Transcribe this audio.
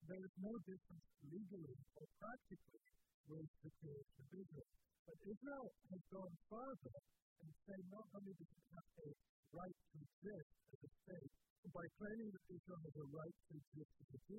there is no difference legally or practically with the creation of Israel. But Israel has gone further and said not only does it have a right to exist as a state, by claiming that Israel has a right to exist as a people,